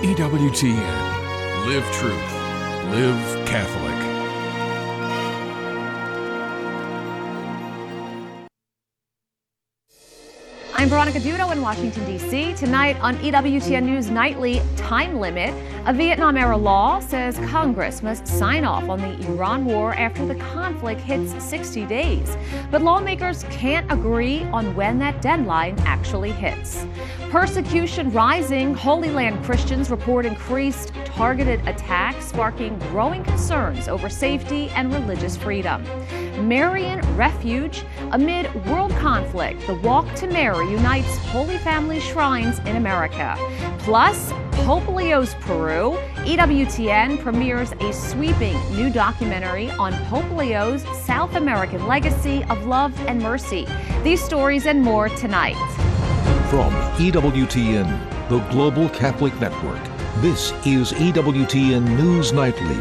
EWTN. Live truth. Live Catholic. I'm Veronica Dudo in Washington, D.C. Tonight on EWTN News Nightly, time limit. A Vietnam-era law says Congress must sign off on the Iran war after the conflict hits 60 days. But lawmakers can't agree on when that deadline actually hits. Persecution rising. Holy Land Christians report increased targeted attacks, sparking growing concerns over safety and religious freedom. Marian Refuge. Amid world conflict, the Walk to Mary unites Holy Family shrines in America. Plus, Pope Leo's Peru. EWTN premieres a sweeping new documentary on Pope Leo's South American legacy of love and mercy. These stories and more tonight. From EWTN, the Global Catholic Network, this is EWTN News Nightly.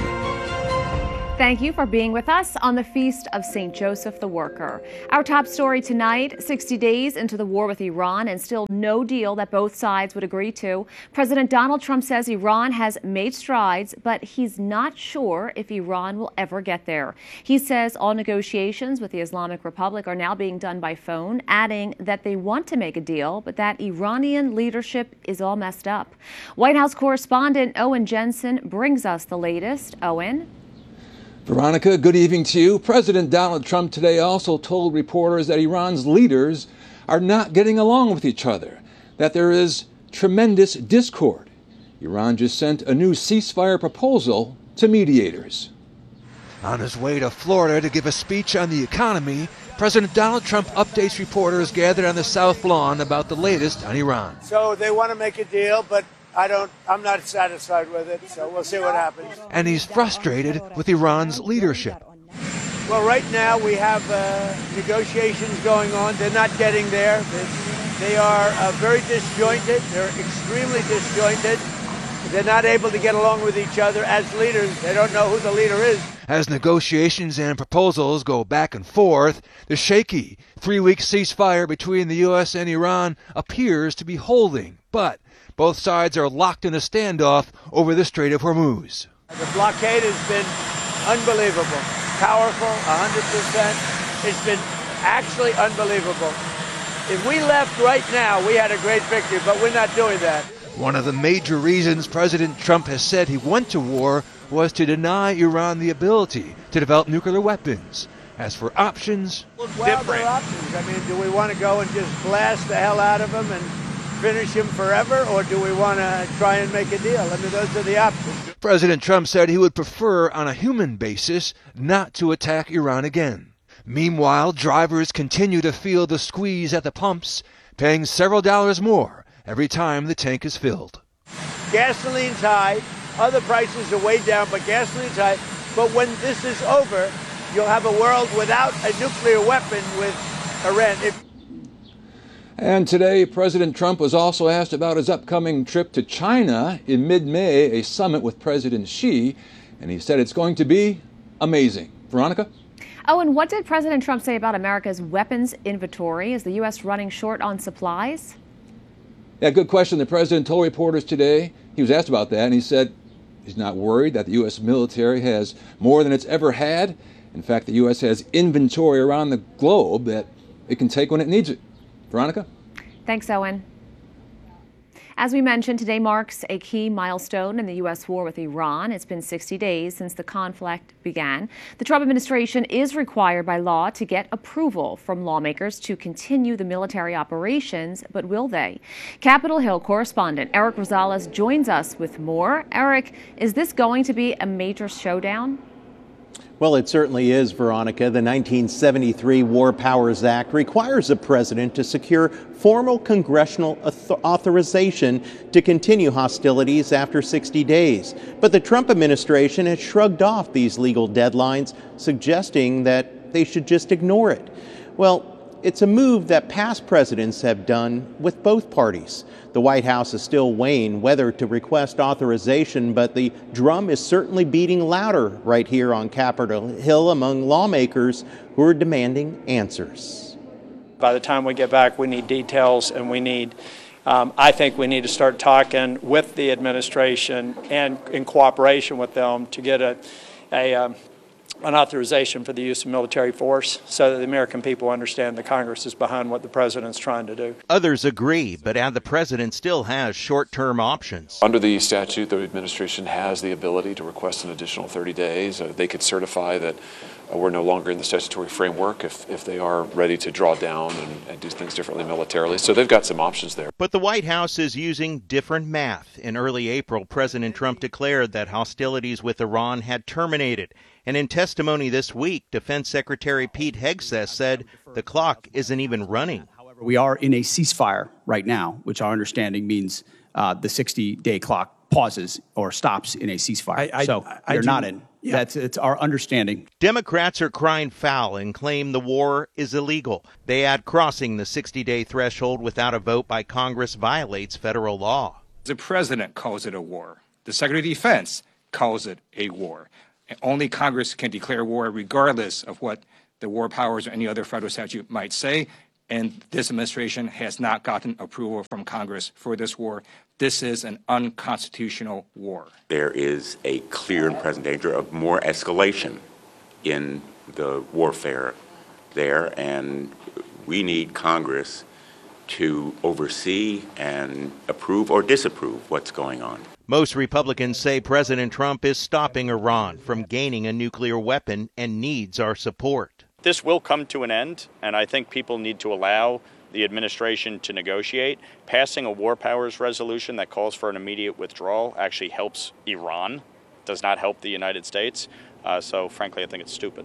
Thank you for being with us on the Feast of St. Joseph the Worker. Our top story tonight, 60 days into the war with Iran and still no deal that both sides would agree to. President Donald Trump says Iran has made strides, but he's not sure if Iran will ever get there. He says all negotiations with the Islamic Republic are now being done by phone, adding that they want to make a deal, but that Iranian leadership is all messed up. White House correspondent Owen Jensen brings us the latest. Owen? Veronica, good evening to you. President Donald Trump today also told reporters that Iran's leaders are not getting along with each other, that there is tremendous discord. Iran just sent a new ceasefire proposal to mediators. On his way to Florida to give a speech on the economy, President Donald Trump updates reporters gathered on the South Lawn about the latest on Iran. So they want to make a deal, but I'm not satisfied with it, so we'll see what happens. And he's frustrated with Iran's leadership. Well, right now we have negotiations going on. They're not getting there. They are very disjointed. They're extremely disjointed. They're not able to get along with each other as leaders. They don't know who the leader is. As negotiations and proposals go back and forth, the shaky 3-week ceasefire between the U.S. and Iran appears to be holding, but both sides are locked in a standoff over the Strait of Hormuz. The blockade has been unbelievable, powerful, 100%. It's been actually unbelievable. If we left right now, we had a great victory, but we're not doing that. One of the major reasons President Trump has said he went to war was to deny Iran the ability to develop nuclear weapons. As for options, well, there are options. I mean, do we want to go and just blast the hell out of them and finish him forever, or do we want to try and make a deal? I mean, those are the options. President Trump said he would prefer, on a human basis, not to attack Iran again. Meanwhile, drivers continue to feel the squeeze at the pumps, paying several dollars more every time the tank is filled. Gasoline's high. Other prices are way down, but gasoline's high. But when this is over, you'll have a world without a nuclear weapon with Iran. And today, President Trump was also asked about his upcoming trip to China in mid-May, a summit with President Xi, and he said it's going to be amazing. Veronica? Oh, and what did President Trump say about America's weapons inventory? Is the U.S. running short on supplies? Yeah, good question. The president told reporters today, he was asked about that, and he said he's not worried that the U.S. military has more than it's ever had. In fact, the U.S. has inventory around the globe that it can take when it needs it. Veronica? Thanks, Owen. As we mentioned, today marks a key milestone in the U.S. war with Iran. It's been 60 days since the conflict began. The Trump administration is required by law to get approval from lawmakers to continue the military operations, but will they? Capitol Hill correspondent Eric Rosales joins us with more. Eric, is this going to be a major showdown? Well, it certainly is, Veronica. The 1973 War Powers Act requires the president to secure formal congressional authorization to continue hostilities after 60 days. But the Trump administration has shrugged off these legal deadlines, suggesting that they should just ignore it. Well, it's a move that past presidents have done with both parties. The White House is still weighing whether to request authorization, but the drum is certainly beating louder right here on Capitol Hill among lawmakers who are demanding answers. By the time we get back, we need details and we need I think we need to start talking with the administration and in cooperation with them to get an authorization for the use of military force so that the American people understand the Congress is behind what the president's trying to do. Others agree, but add the president still has short-term options. Under the statute, the administration has the ability to request an additional 30 days. They could certify that we're no longer in the statutory framework if they are ready to draw down and do things differently militarily. So they've got some options there. But the White House is using different math. In early April, President Trump declared that hostilities with Iran had terminated. And in testimony this week, Defense Secretary Pete Hegseth said the clock isn't even running. However, we are in a ceasefire right now, which our understanding means the 60-day clock pauses or stops in a ceasefire. We're not in. Yeah. It's our understanding. Democrats are crying foul and claim the war is illegal. They add crossing the 60-day threshold without a vote by Congress violates federal law. The president calls it a war. The Secretary of Defense calls it a war. And only Congress can declare war regardless of what the war powers or any other federal statute might say. And this administration has not gotten approval from Congress for this war. This is an unconstitutional war. There is a clear and present danger of more escalation in the warfare there, and we need Congress to oversee and approve or disapprove what's going on. Most Republicans say President Trump is stopping Iran from gaining a nuclear weapon and needs our support. This will come to an end, and I think people need to allow the administration to negotiate. Passing a war powers resolution that calls for an immediate withdrawal actually helps Iran, does not help the United States. So frankly, I think it's stupid.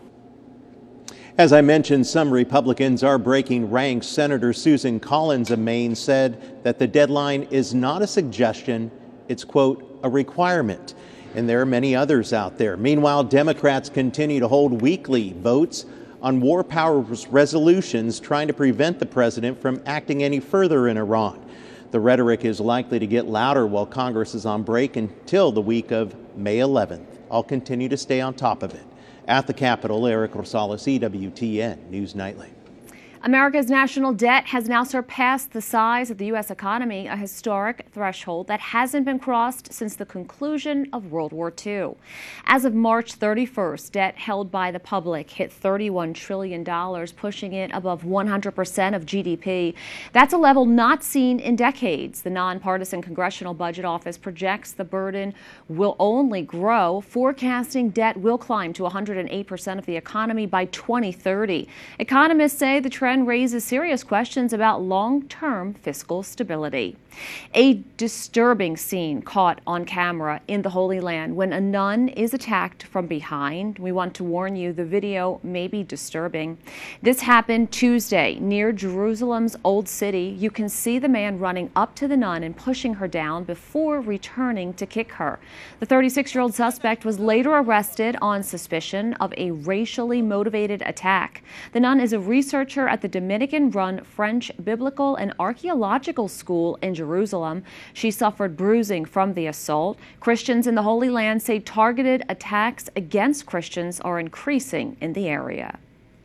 As I mentioned, some Republicans are breaking ranks. Senator Susan Collins of Maine said that the deadline is not a suggestion, it's, quote, a requirement. And there are many others out there. Meanwhile, Democrats continue to hold weekly votes on war powers resolutions trying to prevent the president from acting any further in Iran. The rhetoric is likely to get louder while Congress is on break until the week of May 11th. I'll continue to stay on top of it. At the Capitol, Eric Rosales, EWTN News Nightly. America's national debt has now surpassed the size of the U.S. economy, a historic threshold that hasn't been crossed since the conclusion of World War II. As of March 31st, debt held by the public hit $31 trillion, pushing it above 100% of GDP. That's a level not seen in decades. The nonpartisan Congressional Budget Office projects the burden will only grow, forecasting debt will climb to 108% of the economy by 2030. Economists say the trend raises serious questions about long-term fiscal stability. A disturbing scene caught on camera in the Holy Land when a nun is attacked from behind. We want to warn you, the video may be disturbing. This happened Tuesday near Jerusalem's Old City. You can see the man running up to the nun and pushing her down before returning to kick her. The 36-year-old suspect was later arrested on suspicion of a racially motivated attack. The nun is a researcher at the Dominican-run French Biblical and Archaeological School in Jerusalem. She suffered bruising from the assault. Christians in the Holy Land say targeted attacks against Christians are increasing in the area.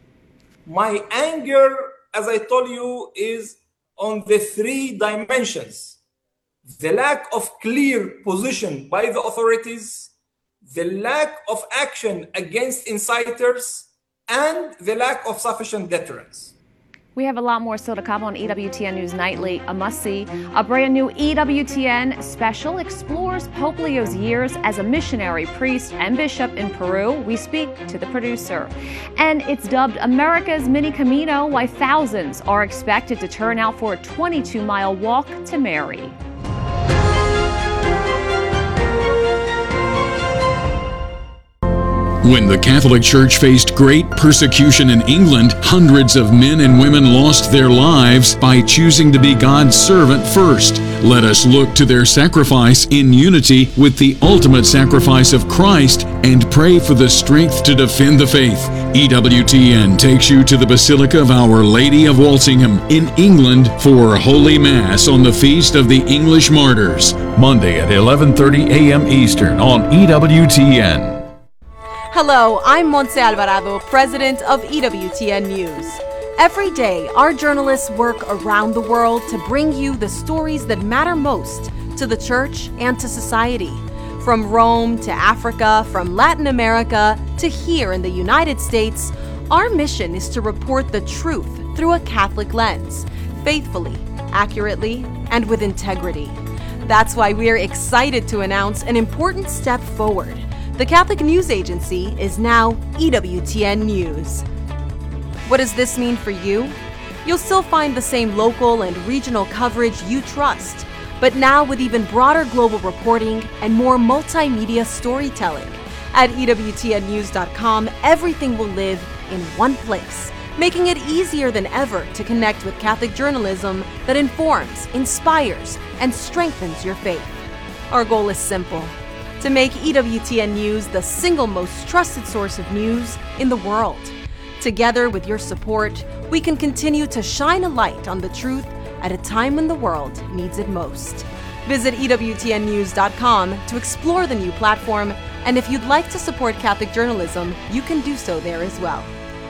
My anger, as I told you, is on the three dimensions: the lack of clear position by the authorities, the lack of action against inciters, and the lack of sufficient deterrence. We have a lot more still to come on EWTN News Nightly. A must-see, a brand new EWTN special explores Pope Leo's years as a missionary, priest, and bishop in Peru. We speak to the producer. And it's dubbed America's Mini Camino, why thousands are expected to turn out for a 22-mile walk to Mary. When the Catholic Church faced great persecution in England, hundreds of men and women lost their lives by choosing to be God's servant first. Let us look to their sacrifice in unity with the ultimate sacrifice of Christ and pray for the strength to defend the faith. EWTN takes you to the Basilica of Our Lady of Walsingham in England for Holy Mass on the Feast of the English Martyrs, Monday at 11:30 a.m. Eastern on EWTN. Hello, I'm Montse Alvarado, president of EWTN News. Every day, our journalists work around the world to bring you the stories that matter most to the church and to society. From Rome to Africa, from Latin America to here in the United States, our mission is to report the truth through a Catholic lens, faithfully, accurately, and with integrity. That's why we're excited to announce an important step forward. The Catholic News Agency is now EWTN News. What does this mean for you? You'll still find the same local and regional coverage you trust, but now with even broader global reporting and more multimedia storytelling. At EWTNnews.com, everything will live in one place, making it easier than ever to connect with Catholic journalism that informs, inspires, and strengthens your faith. Our goal is simple: to make EWTN News the single most trusted source of news in the world. Together with your support, we can continue to shine a light on the truth at a time when the world needs it most. Visit EWTNnews.com to explore the new platform, and if you'd like to support Catholic journalism, you can do so there as well.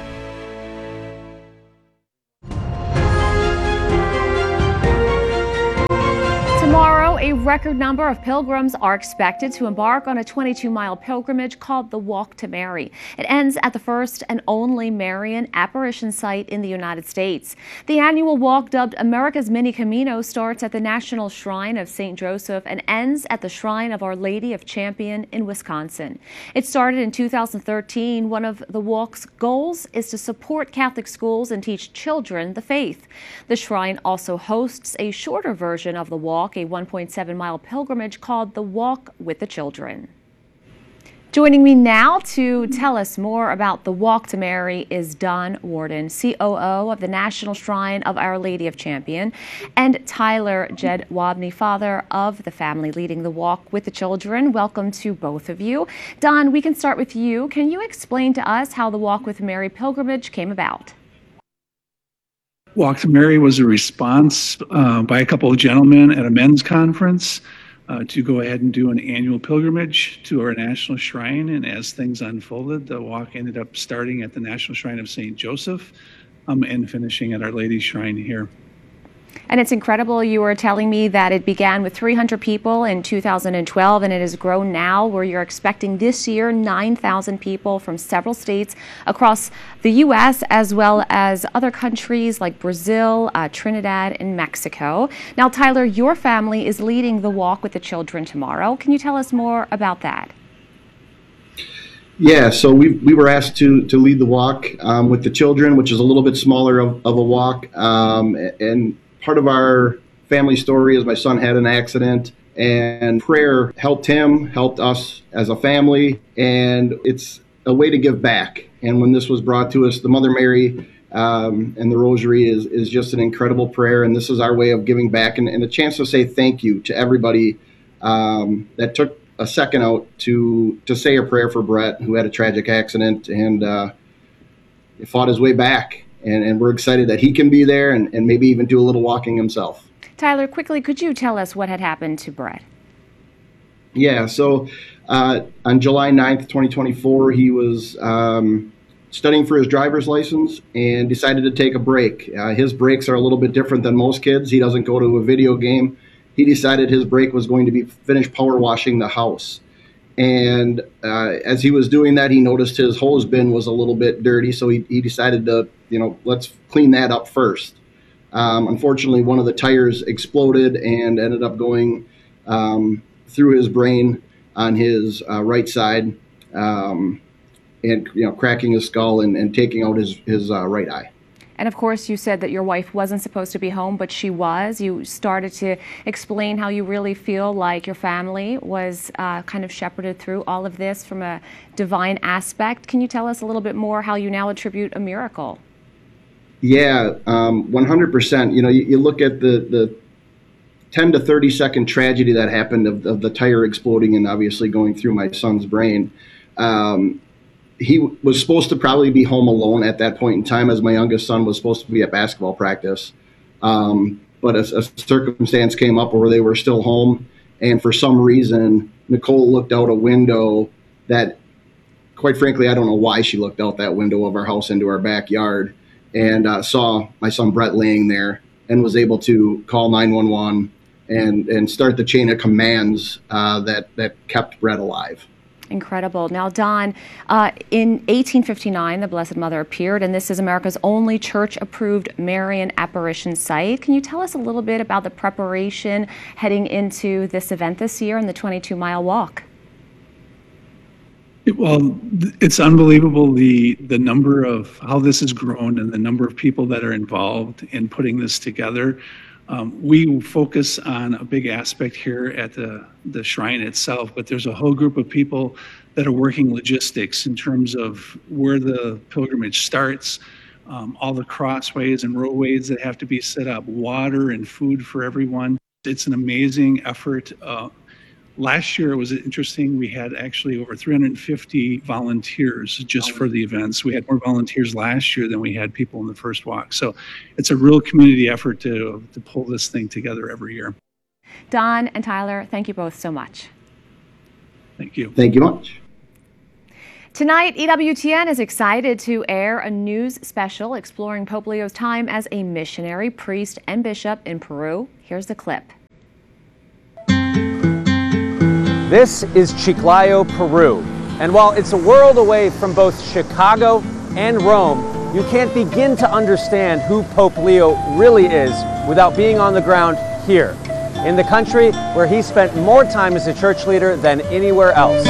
Tomorrow, a record number of pilgrims are expected to embark on a 22-mile pilgrimage called the Walk to Mary. It ends at the first and only Marian apparition site in the United States. The annual walk, dubbed America's Mini Camino, starts at the National Shrine of St. Joseph and ends at the Shrine of Our Lady of Champion in Wisconsin. It started in 2013. One of the walk's goals is to support Catholic schools and teach children the faith. The shrine also hosts a shorter version of the walk, a 1.7-mile pilgrimage called the Walk with the Children. Joining me now to tell us more about the Walk to Mary is Don Warden, COO of the National Shrine of Our Lady of Champion, and Tyler Jed Wabney, father of the family leading the Walk with the Children. Welcome to both of you. Don, we can start with you. Can you explain to us how the Walk with Mary pilgrimage came about? Walk to Mary was a response by a couple of gentlemen at a men's conference to go ahead and do an annual pilgrimage to our national shrine. And as things unfolded, the walk ended up starting at the National Shrine of St. Joseph and finishing at Our Lady's Shrine here. And it's incredible. You were telling me that it began with 300 people in 2012, and it has grown now where you're expecting this year 9,000 people from several states across the U.S. as well as other countries like Brazil, Trinidad, and Mexico. Now, Tyler, your family is leading the Walk with the Children tomorrow. Can you tell us more about that? Yeah, so we were asked to lead the walk with the children, which is a little bit smaller of a walk, and part of our family story is my son had an accident, and prayer helped him, helped us as a family, and it's a way to give back. And when this was brought to us, the Mother Mary and the Rosary is just an incredible prayer, and this is our way of giving back and a chance to say thank you to everybody that took a second out to say a prayer for Brett, who had a tragic accident and fought his way back. And we're excited that he can be there and maybe even do a little walking himself. Tyler, quickly, could you tell us what had happened to Brett? Yeah, so on July 9th, 2024, he was studying for his driver's license and decided to take a break. His breaks are a little bit different than most kids. He doesn't go to a video game. He decided his break was going to be finish power washing the house. And as he was doing that, he noticed his hose bin was a little bit dirty, so he decided to, let's clean that up first. Unfortunately, one of the tires exploded and ended up going through his brain on his right side, and cracking his skull and taking out his right eye. And of course, you said that your wife wasn't supposed to be home, but she was. You started to explain how you really feel like your family was kind of shepherded through all of this from a divine aspect. Can you tell us a little bit more how you now attribute a miracle? Yeah, 100%. You look at the 10 to 30 second tragedy that happened of the tire exploding and obviously going through my son's brain. He was supposed to probably be home alone at that point in time, as my youngest son was supposed to be at basketball practice. But a circumstance came up where they were still home, and for some reason, Nicole looked out a window that, quite frankly, I don't know why she looked out that window of our house into our backyard. and saw my son Brett laying there and was able to call 911 and start the chain of commands that kept Brett alive. Incredible. Now, Don, in 1859, the Blessed Mother appeared, and this is America's only church-approved Marian apparition site. Can you tell us a little bit about the preparation heading into this event this year and the 22-mile walk? Well, it's unbelievable the number of how this has grown and the number of people that are involved in putting this together. We focus on a big aspect here at the shrine itself, but there's a whole group of people that are working logistics in terms of where the pilgrimage starts, all the crossways and roadways that have to be set up, water and food for everyone. It's an amazing effort. Last year it was interesting. We had actually over 350 volunteers just for the events. We had more volunteers last year than we had people in the first walk. So it's a real community effort to pull this thing together every year. Don and Tyler, thank you both so much. Thank you. Thank you much. Tonight, EWTN is excited to air a news special exploring Pope Leo's time as a missionary, priest, and bishop in Peru. Here's the clip. This is Chiclayo, Peru. And while it's a world away from both Chicago and Rome, you can't begin to understand who Pope Leo really is without being on the ground here, in the country where he spent more time as a church leader than anywhere else.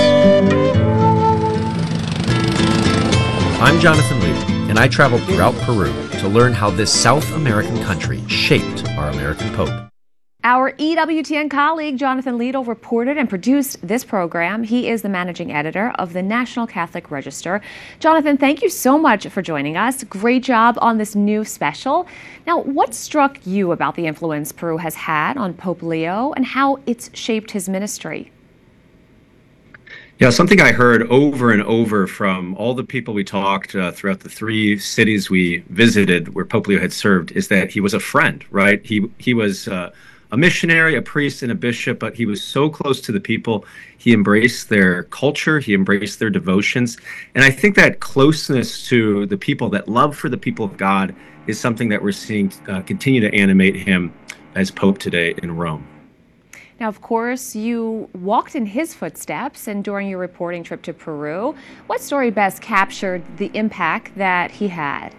I'm Jonathan Lee, and I traveled throughout Peru to learn how this South American country shaped our American Pope. Our EWTN colleague, Jonathan Liedl, reported and produced this program. He is the managing editor of the National Catholic Register. Jonathan, thank you so much for joining us. Great job on this new special. Now, what struck you about the influence Peru has had on Pope Leo and how it's shaped his ministry? Yeah, something I heard over and over from all the people we talked throughout the 3 cities we visited where Pope Leo had served is that he was a friend, right? He was a missionary, a priest, and a bishop, but he was so close to the people. He embraced their culture, he embraced their devotions. And I think that closeness to the people, that love for the people of God, is something that we're seeing continue to animate him as Pope today in Rome. Now, of course, you walked in his footsteps, and during your reporting trip to Peru, what story best captured the impact that he had?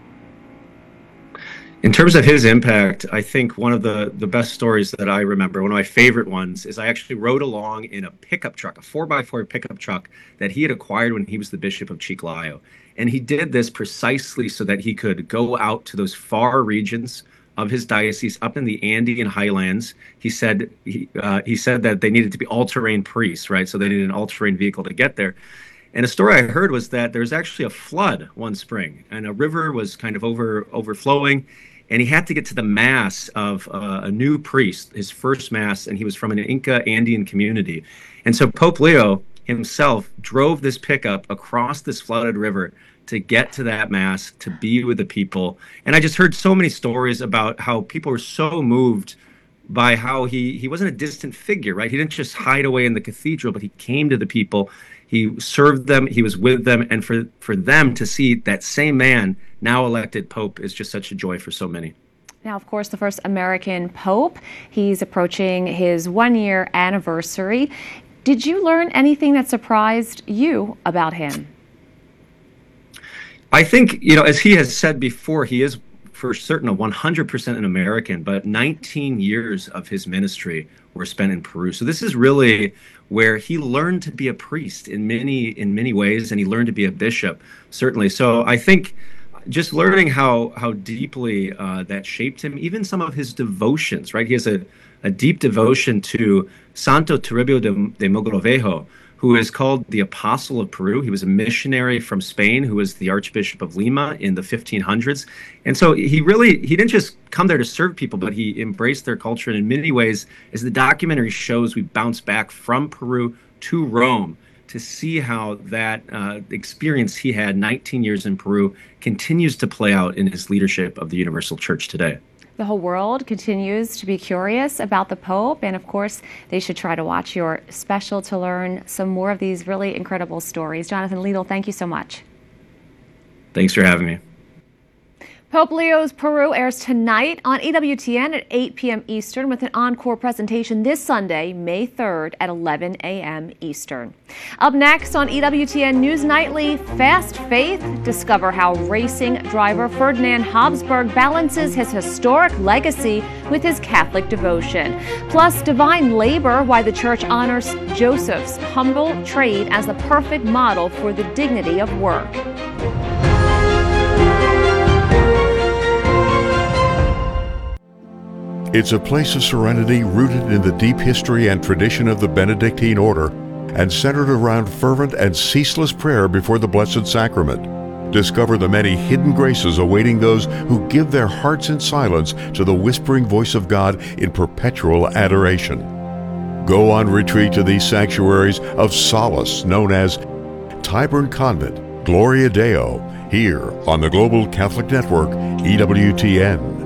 In terms of his impact, I think one of the best stories that I remember, one of my favorite ones, is I actually rode along in a pickup truck, a 4x4 pickup truck that he had acquired when he was the Bishop of Chiclayo. And he did this precisely so that he could go out to those far regions of his diocese up in the Andean highlands. He said that they needed to be all-terrain priests, right? So they needed an all-terrain vehicle to get there. And a story I heard was that there was actually a flood one spring, and a river was kind of overflowing, and he had to get to the mass of a new priest, his first mass, and he was from an Inca Andean community. And so Pope Leo himself drove this pickup across this flooded river to get to that mass, to be with the people. And I just heard so many stories about how people were so moved by how he wasn't a distant figure, right? He didn't just hide away in the cathedral, but he came to the people. He served them, he was with them, and for them to see that same man now elected Pope is just such a joy for so many. Now, of course, the first American Pope, he's approaching his 1-year anniversary. Did you learn anything that surprised you about him? I think, as he has said before, he is for certain a 100% an American, but 19 years of his ministry were spent in Peru. So this is really where he learned to be a priest in many ways, and he learned to be a bishop, certainly. So I think just learning how deeply that shaped him, even some of his devotions, right? He has a deep devotion to Santo Toribio de Mogrovejo, who is called the Apostle of Peru. He was a missionary from Spain who was the Archbishop of Lima in the 1500s. And so he didn't just come there to serve people, but he embraced their culture. And in many ways, as the documentary shows, we bounce back from Peru to Rome to see how that experience he had 19 years in Peru continues to play out in his leadership of the Universal Church today. The whole world continues to be curious about the Pope, and of course, they should try to watch your special to learn some more of these really incredible stories. Jonathan Liedl, thank you so much. Thanks for having me. Pope Leo's Peru airs tonight on EWTN at 8 p.m. Eastern with an encore presentation this Sunday, May 3rd at 11 a.m. Eastern. Up next on EWTN News Nightly, Fast Faith. Discover how racing driver Ferdinand Habsburg balances his historic legacy with his Catholic devotion. Plus, Divine Labor, why the Church honors Joseph's humble trade as the perfect model for the dignity of work. It's a place of serenity rooted in the deep history and tradition of the Benedictine order and centered around fervent and ceaseless prayer before the Blessed Sacrament. Discover the many hidden graces awaiting those who give their hearts in silence to the whispering voice of God in perpetual adoration. Go on retreat to these sanctuaries of solace known as Tyburn Convent, Gloria Deo, here on the Global Catholic Network, EWTN.